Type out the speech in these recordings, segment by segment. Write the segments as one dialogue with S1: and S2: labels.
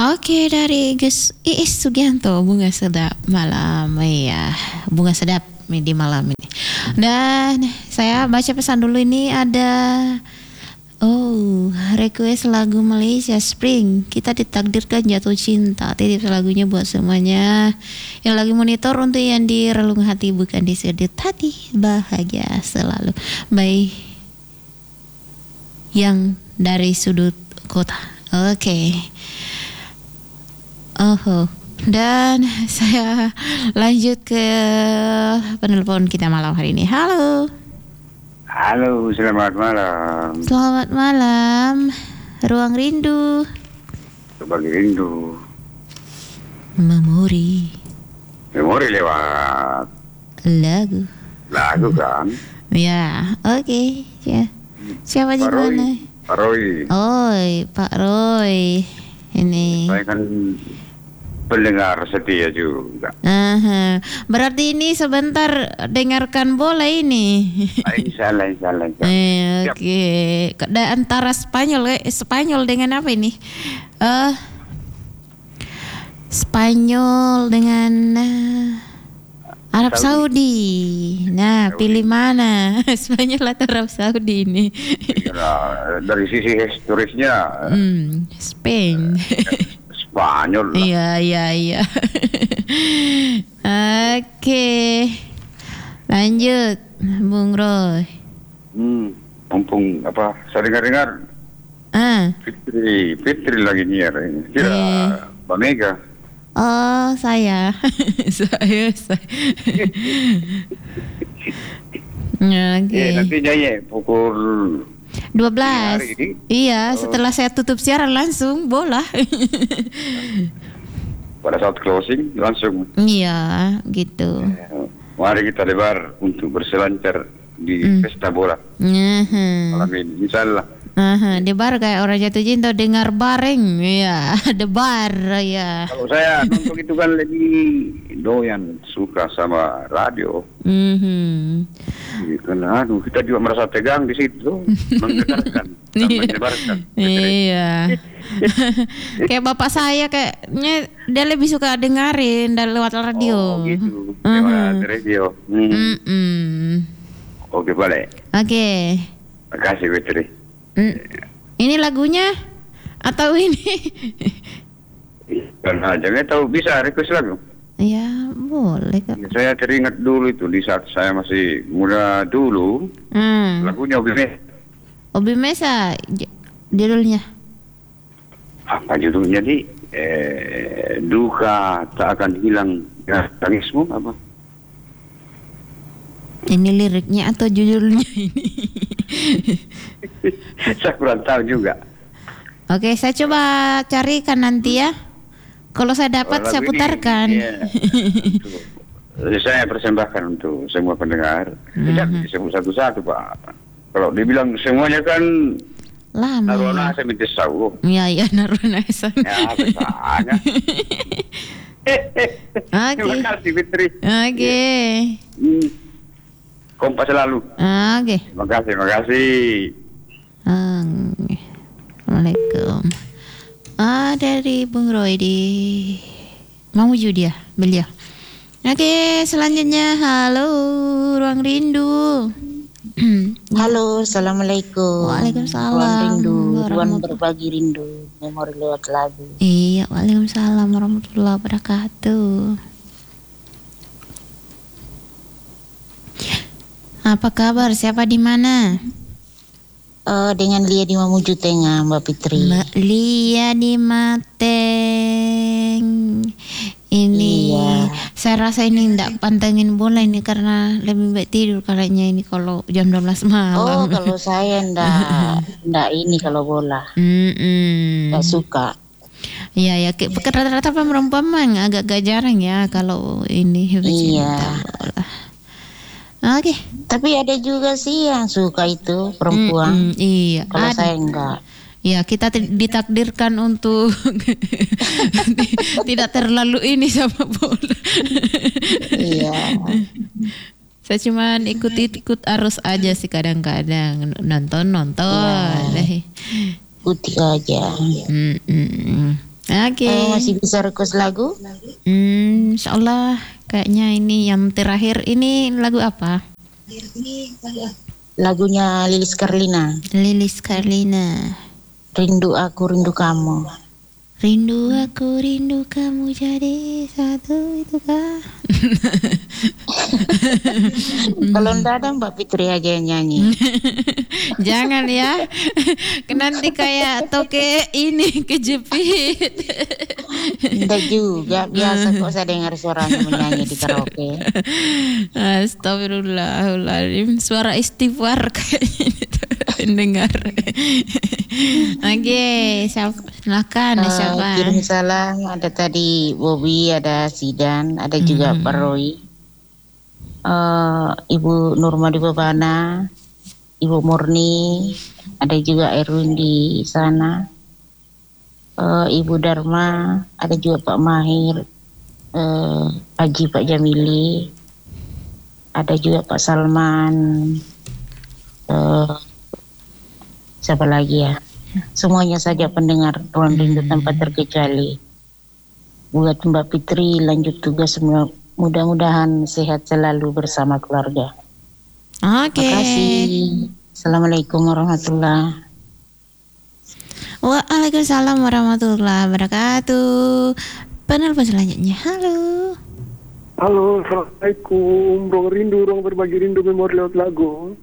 S1: Oke, dari Gus Iis Sugianto, Bunga Sedap Malam. Iya, Bunga Sedap di malam ini. Dan saya baca pesan dulu, ini ada request lagu Malaysia Spring. Kita ditakdirkan jatuh cinta. Titip lagunya buat semuanya yang lagi monitor, untuk yang di relung hati bukan di sedit hati, bahagia selalu. Baik yang dari sudut kota. Oke. Dan saya lanjut ke penelpon kita malam hari ini. Halo.
S2: Halo, selamat malam.
S1: Selamat malam. Ruang Rindu.
S2: Berbagi rindu.
S1: Memori
S2: lewat
S1: lagu
S2: kan?
S1: Ya, oke. Ya. Siapa di
S2: Pak Roy.
S1: mana?
S2: Pak Roy.
S1: Pak Roy. Ini.
S2: Saya kan pendengar setia juga.
S1: Berarti ini sebentar dengarkan bola ini.
S2: Insya Allah.
S1: Oke. Antara Spanyol dengan apa ini? Spanyol dengan Arab Saudi. Nah, pilih mana? Spanyol atau Arab Saudi ini?
S2: Dari sisi historisnya
S1: Spain.
S2: Spanyol lah.
S1: Iya. Oke. Lanjut, Bung Roy.
S2: Mumpung saya dengar Fitri lagi nyiar ini. Tidak, Mbak Mega.
S1: Oh, saya. Oke.
S2: Nantinya pukul
S1: 12. Iya, setelah saya tutup siaran langsung bola.
S2: Pada saat closing langsung.
S1: Iya, gitu.
S2: Mari kita lebar untuk berselancar di pesta bola. Malam ini, insyaallah.
S1: Debar kayak orang jatuh cinta dengar bareng, ya. Debar, ya.
S2: Kalau saya nonton itu kan lebih doyan, suka sama radio. Karena kita juga merasa tegang di situ, menggetarkan, menyebarkan.
S1: Iya. Kayak bapak saya kayaknya dia lebih suka dengerin dan lewat radio.
S2: Oh gitu, lewat radio. Oke, balik.
S1: Oke.
S2: Makasih, Fitri.
S1: Ini lagunya atau ini?
S2: Karena aja nggak tahu bisa request lagu.
S1: Ya boleh kak.
S2: Ya, saya teringat dulu itu di saat saya masih muda dulu. Lagunya
S1: Obi Mesa judulnya.
S2: Apa judulnya di? Duka tak akan hilang ya, tangismu apa?
S1: Ini liriknya atau judulnya ini?
S2: Saya kurang tahu juga.
S1: Oke, saya coba carikan nanti ya. Kalau saya dapat saya putarkan.
S2: Saya persembahkan untuk semua pendengar. Tidak disebut satu-satu, Pak. Kalau dibilang semuanya kan
S1: lama.
S2: Narwana saya minta tahu.
S1: Iya, Narwana saya.
S2: Ya, besarnya. Terima kasih, Fitri.
S1: Oke.
S2: Kompas selalu.
S1: Oke.
S2: Terima kasih.
S1: Assalamualaikum. Dari Bung Roy di Mamuju dia, beliau. Oke, selanjutnya halo Ruang Rindu.
S3: Halo, assalamualaikum.
S1: Waalaikumsalam.
S3: Ruang Rindu, ruang berbagi rindu, memori lewat lagu.
S1: Iya, waalaikumsalam warahmatullahi wabarakatuh. Apa kabar? Siapa di mana?
S3: Dengan Lia di Mamuju Tengah, Mbak Fitri.
S1: Mbak Lia di Mateng. Ini saya rasa ini enggak pantengin bola ini karena lebih baik tidur kayaknya ini kalau jam 12 malam.
S3: Oh, kalau saya enggak ini kalau bola. Enggak suka.
S1: Iya, rata-rata perempuan memang agak jarang ya kalau ini pecinta bola. Oke.
S3: Tapi ada juga sih yang suka itu perempuan.
S1: Iya.
S3: Kalau saya enggak.
S1: Ya, kita ditakdirkan untuk tidak terlalu ini sama bola.
S3: Iya.
S1: Saya cuma ikut arus aja sih nonton.
S3: Ikuti aja.
S1: Oke.
S3: Masih bisa request lagu?
S1: Insyaallah kayaknya ini yang terakhir ini lagu apa?
S3: Lagunya Lilis Karlina.
S1: Lilis Karlina.
S3: Rindu aku, rindu kamu.
S1: Rindu aku, rindu kamu jadi satu, itu kah?
S3: Kalau enggak ada Mbak Fitri aja yang nyanyi.
S1: Jangan ya, nanti kayak toke ini kejepit.
S3: Enggak juga, biasa kok saya dengar suaranya menyanyi di karaoke.
S1: Astagfirullahaladzim, suara istighfar kayaknya itu dengar. Oke, silakan siapa?
S3: Kirim salam, ada tadi Bobby, ada Sidan, ada juga Pak Roy, Ibu Nurma di Babana, Ibu Murni, ada juga Erwin di sana, Ibu Dharma, ada juga Pak Mahir, Haji Pak Jamili, ada juga Pak Salman, siapa lagi ya? Semuanya saja pendengar Ruang Rindu tanpa terkecuali. Buat Mbak Fitri lanjut tugas semua, mudah-mudahan sehat selalu bersama keluarga.
S1: Oke.
S3: Terima kasih. Assalamualaikum warahmatullahi.
S1: Waalaikumsalam warahmatullahi wabarakatuh. Penelpon selanjutnya. Halo.
S4: Halo, assalamualaikum. Ruang Rindu, ruang berbagi rindu memori lewat lagu.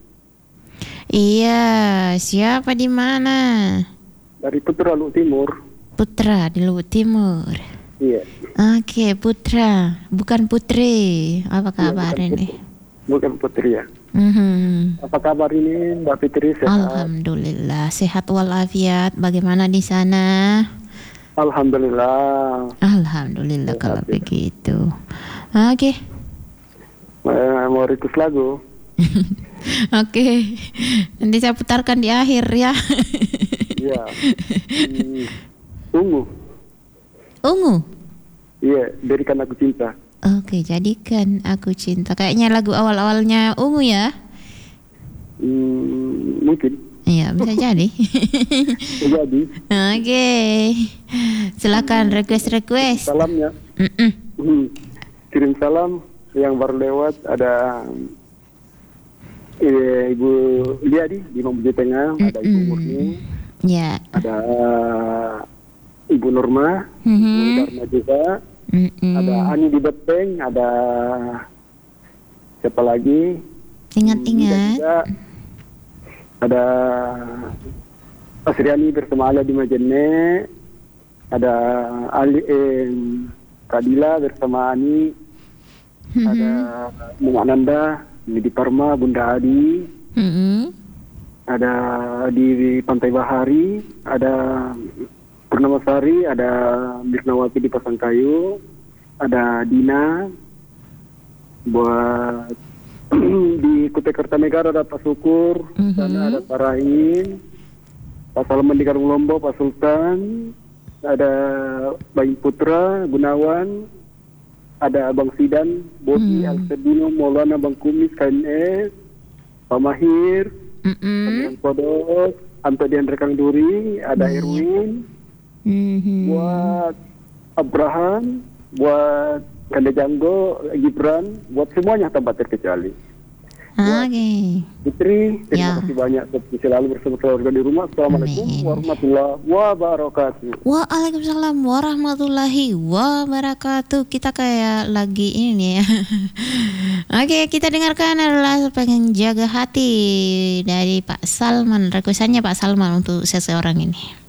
S1: Iya, siapa di mana?
S4: Dari Putra Luhut Timur.
S1: Putra di Luhut Timur.
S4: Iya.
S1: Oke, Putra, bukan Putri. Apa kabar ini?
S4: Bukan Putri ya. Apa kabar ini Mbak Fitri? Sehat?
S1: Alhamdulillah, sehat walafiat. Bagaimana di sana?
S4: Alhamdulillah.
S1: Alhamdulillah
S4: sehat,
S1: kalau
S4: ya.
S1: begitu. Oke.
S4: Mau request lagu?
S1: Oke, nanti saya putarkan di akhir ya.
S4: Iya. Ungu.
S1: Ungu.
S4: Iya, Jadikan Aku Cinta.
S1: Oke, Jadikan Aku Cinta. Kayaknya lagu awal-awalnya Ungu ya?
S4: Mungkin.
S1: Iya, bisa jadi.
S4: Jadi.
S1: Oke, silakan request.
S4: Salamnya. Kirim salam yang baru lewat ada Ibu Liadi di Mamuju Tengah, ada Ibu Murni,
S1: ya.
S4: ada Ibu Nurma, Ibu Dharma juga, ada Ani di Beteng, ada siapa lagi?
S1: Ingat-ingat.
S4: Ada Asriani bersama Ala di Majene, ada Ali Kadila bersama Ani, ada Muhammad Nanda di Parma, Bunda Adi, ada di Pantai Bahari, ada Purnamasari, ada Mirnawati di Pasangkayu, ada Dina, buat di Kutai Kertanegara ada Pak Syukur, sana ada Pak Rahim, Pak Salman di Karung Lombo, Pak Sultan, ada Bayi Putra, Gunawan, ada Abang Sidan, Bodi, Al-Sedino, Maulana, Bang Kumis, KNS, Pak Mahir, Bang Kodok, Anto Dian Rekang Duri, ada Erwin, buat Abraham, buat Kanda Janggo, Gibran, buat semuanya tanpa terkecuali.
S1: Oke.
S4: Fitri, terima kasih banyak selalu bersama keluarga di rumah. Assalamualaikum warahmatullahi wabarakatuh.
S1: Waalaikumsalam warahmatullahi wabarakatuh. Kita kayak lagi ini ya. Oke, kita dengarkan adalah Pengen Jaga Hati dari Pak Salman. Requestannya Pak Salman untuk seseorang ini.